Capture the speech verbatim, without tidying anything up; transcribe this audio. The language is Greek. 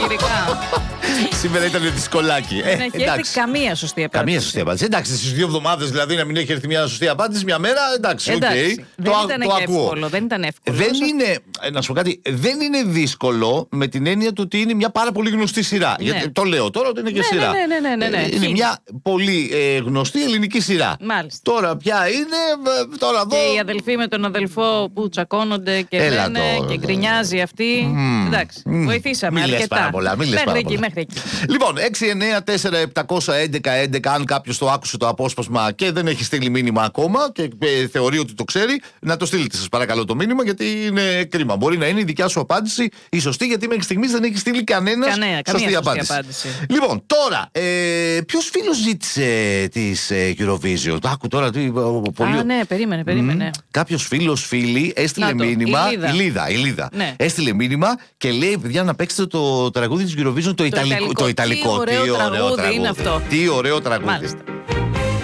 πανηγυρικά. Σήμερα ήταν δυσκολάκι. Δεν έχει έρθει καμία σωστή απάντηση. Καμία σωστή απάντηση. Εντάξει, στις δύο εβδομάδες δηλαδή να μην έχει έρθει μια σωστή απάντηση, μια μέρα, εντάξει, οκ. Εντάξει, Okay. δεν Το, ήταν το και ακούω. εύκολο, δεν ήταν εύκολο. Δεν είναι, να σου πω κάτι, δεν είναι δύσκολο με την έννοια του ότι είναι μια πάρα πολύ γνωστή σειρά. Ναι. Γιατί το λέω τώρα ότι είναι και Ναι, σειρά. ναι, ναι, ναι, ναι, ναι. Ε, Είναι μια πολύ ε, γνωστή ελληνική σειρά. Μάλιστα. Τώρα πια είναι, ε, τώρα εδώ. Και οι αδελφοί με τον αδελφό που τσακώνονται και Έλα λένε τώρα. και γκρινιάζει αυτή. Mm. Εντάξει, Mm. βοηθήσαμε Μη λες αρκετά. πάρα πολλά, μη λες μέχρι πάρα εκεί, πολλά. μέχρι εκεί. Λοιπόν, έξι εννέα τέσσερα επτά ένα ένα έντεκα, αν κάποιος το άκουσε το απόσπασμα και δεν έχει στείλει μήνυμα ακόμα και ε, θεωρεί ότι το ξέρει, να το στείλετε σας παρακαλώ το μήνυμα, γιατί είναι κρίμα. Μπορεί να είναι η δικιά σου απάντηση η σωστή, γιατί μέχρι στιγμής δεν έχει στείλει κανένας Κανένα, σωστή καμία απάντηση. σωστή απάντηση. Λοιπόν, τώρα, ε, ποιος φίλος ζήτησε της ε, Eurovision? Το άκου τώρα, τι, πολύ... Α, ναι, περίμενε, περίμενε. Mm. Κάποιος φίλος, φίλη, έστειλε Να το, μήνυμα. η Λίδα. Η Λίδα, η Λίδα. Ναι. Έστειλε μήνυμα και λέει: παιδιά, να παίξετε το τραγούδι της Eurovision, το, Ιταλικό, Ιταλικό. το Ιταλικό. Τι ωραίο τραγούδι είναι αυτό. Τι ωραίο τραγούδι. Μάλιστα.